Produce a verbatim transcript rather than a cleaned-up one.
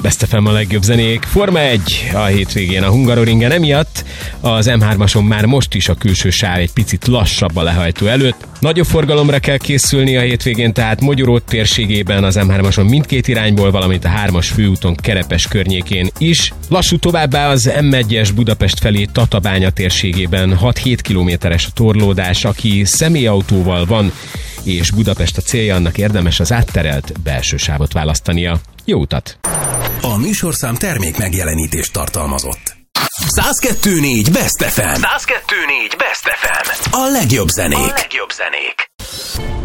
Best ef em a legjobb zenék. Forma egy a hétvégén a Hungaroringen, emiatt az em hármason már most is a külső sáv egy picit lassabb a lehajtó előtt. Nagyobb forgalomra kell készülni a hétvégén, tehát Mogyoró térségében az em hármason mindkét irányból, valamint a hármas főúton Kerepes környékén is. Lassú továbbá az em egyes Budapest felé Tatabánya térségében hat-hét kilométeres a torlódás, aki személyautóval van, és Budapest a célja, annak érdemes az átterelt belső sávot választania. Jó utat! A műsorszám termék megjelenítést tartalmazott. száz kettő négy Best ef em. száz kettő négy Best ef em. A legjobb zenék. A legjobb zenék.